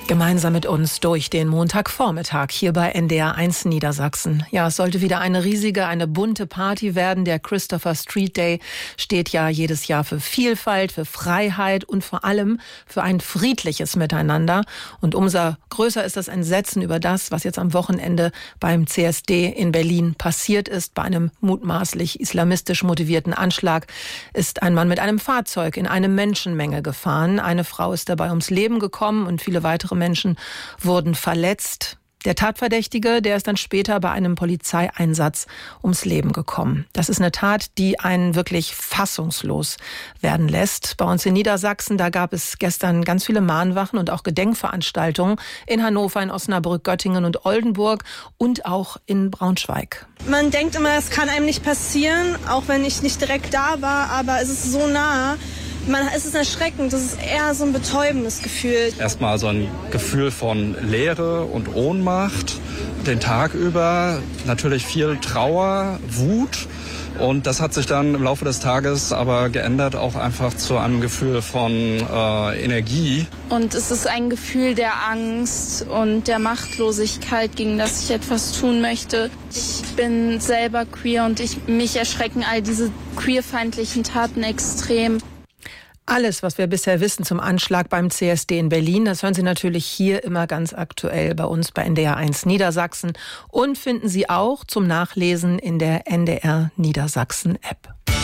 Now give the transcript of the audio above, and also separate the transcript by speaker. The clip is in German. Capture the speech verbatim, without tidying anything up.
Speaker 1: Gemeinsam mit uns durch den Montagvormittag hier bei N D R eins Niedersachsen. Ja, es sollte wieder eine riesige, eine bunte Party werden. Der Christopher Street Day steht ja jedes Jahr für Vielfalt, für Freiheit und vor allem für ein friedliches Miteinander. Und umso größer ist das Entsetzen über das, was jetzt am Wochenende beim C S D in Berlin passiert ist. Bei einem mutmaßlich islamistisch motivierten Anschlag ist ein Mann mit einem Fahrzeug in eine Menschenmenge gefahren. Eine Frau ist dabei ums Leben gekommen und viele weitere Menschen wurden verletzt. Der Tatverdächtige, der ist dann später bei einem Polizeieinsatz ums Leben gekommen. Das ist eine Tat, die einen wirklich fassungslos werden lässt. Bei uns in Niedersachsen, da gab es gestern ganz viele Mahnwachen und auch Gedenkveranstaltungen in Hannover, in Osnabrück, Göttingen und Oldenburg und auch in Braunschweig.
Speaker 2: Man denkt immer, es kann einem nicht passieren, auch wenn ich nicht direkt da war, aber es ist so nah. Man, es ist erschreckend, das ist eher so ein betäubendes Gefühl.
Speaker 3: Erstmal so ein Gefühl von Leere und Ohnmacht, den Tag über natürlich viel Trauer, Wut. Und das hat sich dann im Laufe des Tages aber geändert, auch einfach zu einem Gefühl von äh, Energie.
Speaker 4: Und es ist ein Gefühl der Angst und der Machtlosigkeit, gegen das ich etwas tun möchte. Ich bin selber queer und ich, mich erschrecken all diese queerfeindlichen Taten extrem.
Speaker 1: Alles, was wir bisher wissen zum Anschlag beim C S D in Berlin, das hören Sie natürlich hier immer ganz aktuell bei uns bei N D R eins Niedersachsen und finden Sie auch zum Nachlesen in der N D R Niedersachsen App.